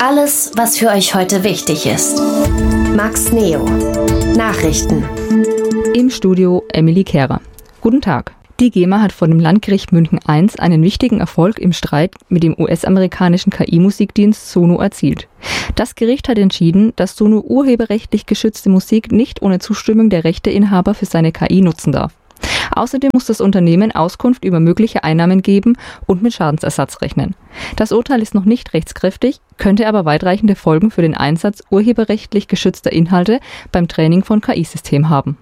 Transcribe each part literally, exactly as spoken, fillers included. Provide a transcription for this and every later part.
Alles, was für euch heute wichtig ist. Max Neo. Nachrichten. Im Studio Emily Kehrer. Guten Tag. Die GEMA hat vor dem Landgericht München eins einen wichtigen Erfolg im Streit mit dem U S-amerikanischen K I-Musikdienst Suno erzielt. Das Gericht hat entschieden, dass Suno urheberrechtlich geschützte Musik nicht ohne Zustimmung der Rechteinhaber für seine K I nutzen darf. Außerdem muss das Unternehmen Auskunft über mögliche Einnahmen geben und mit Schadensersatz rechnen. Das Urteil ist noch nicht rechtskräftig, könnte aber weitreichende Folgen für den Einsatz urheberrechtlich geschützter Inhalte beim Training von K I-Systemen haben.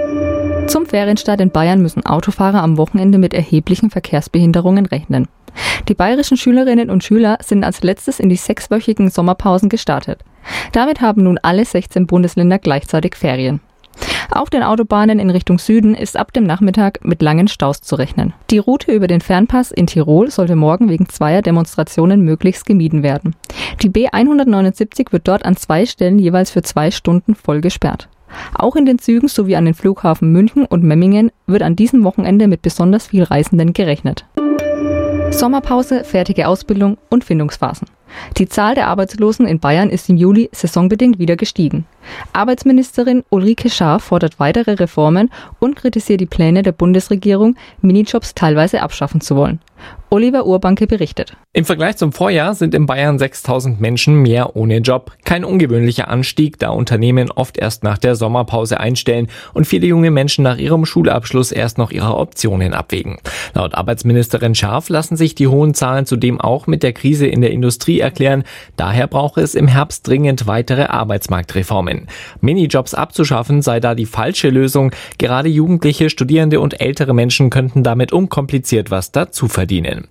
Zum Ferienstart in Bayern müssen Autofahrer am Wochenende mit erheblichen Verkehrsbehinderungen rechnen. Die bayerischen Schülerinnen und Schüler sind als letztes in die sechswöchigen Sommerpausen gestartet. Damit haben nun alle sechzehn Bundesländer gleichzeitig Ferien. Auf den Autobahnen in Richtung Süden ist ab dem Nachmittag mit langen Staus zu rechnen. Die Route über den Fernpass in Tirol sollte morgen wegen zweier Demonstrationen möglichst gemieden werden. Die B hundertneunundsiebzig wird dort an zwei Stellen jeweils für zwei Stunden voll gesperrt. Auch in den Zügen sowie an den Flughafen München und Memmingen wird an diesem Wochenende mit besonders viel Reisenden gerechnet. Sommerpause, fertige Ausbildung und Findungsphasen. Die Zahl der Arbeitslosen in Bayern ist im Juli saisonbedingt wieder gestiegen. Arbeitsministerin Ulrike Schaar fordert weitere Reformen und kritisiert die Pläne der Bundesregierung, Minijobs teilweise abschaffen zu wollen. Oliver Urbanke berichtet. Im Vergleich zum Vorjahr sind in Bayern sechstausend Menschen mehr ohne Job. Kein ungewöhnlicher Anstieg, da Unternehmen oft erst nach der Sommerpause einstellen und viele junge Menschen nach ihrem Schulabschluss erst noch ihre Optionen abwägen. Laut Arbeitsministerin Schaar lassen sich die hohen Zahlen zudem auch mit der Krise in der Industrie erklären. Daher brauche es im Herbst dringend weitere Arbeitsmarktreformen. Minijobs abzuschaffen sei da die falsche Lösung. Gerade Jugendliche, Studierende und ältere Menschen könnten damit unkompliziert was dazu verdienen.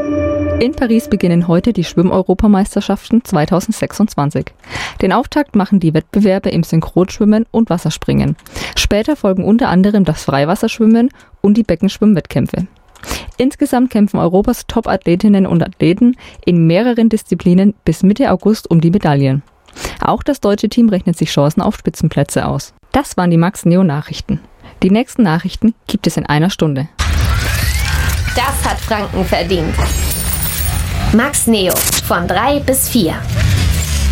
In Paris beginnen heute die Schwimm-Europameisterschaften zweitausendsechsundzwanzig. Den Auftakt machen die Wettbewerbe im Synchronschwimmen und Wasserspringen. Später folgen unter anderem das Freiwasserschwimmen und die Beckenschwimmwettkämpfe. Insgesamt kämpfen Europas Top-Athletinnen und Athleten in mehreren Disziplinen bis Mitte August um die Medaillen. Auch das deutsche Team rechnet sich Chancen auf Spitzenplätze aus. Das waren die Max Neo Nachrichten. Die nächsten Nachrichten gibt es in einer Stunde. Das hat Franken verdient. Max Neo von drei bis vier.